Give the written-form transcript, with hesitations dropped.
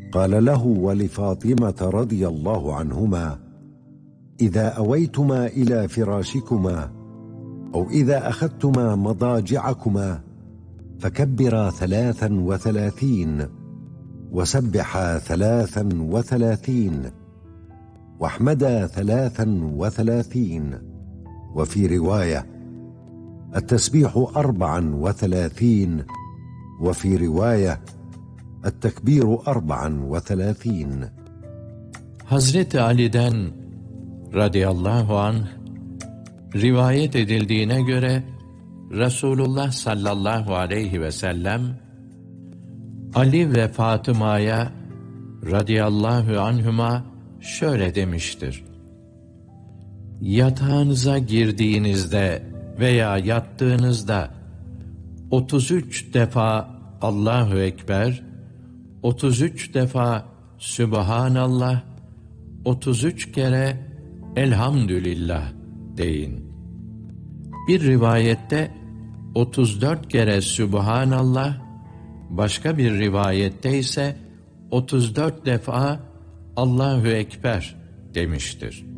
قال له ولفاطمة رضي الله عنهما: إذا أويتما إلى فراشكما أو إذا أخذتما مضاجعكما فكبرا 33 وسبحا 33 واحمدا 33، وفي رواية التسبيح 34، وفي رواية الtekbir 34. Hazreti Ali'den radıyallahu anh rivayet edildiğine göre Resulullah sallallahu aleyhi ve sellem Ali ve Fatıma'ya radıyallahu anhuma şöyle demiştir: Yatağınıza girdiğinizde veya yattığınızda 33 defa Allahu Ekber, 33 defa Sübhanallah, 33 kere Elhamdülillah deyin. Bir rivayette 34 kere Sübhanallah, başka bir rivayette ise 34 defa Allahu Ekber demiştir.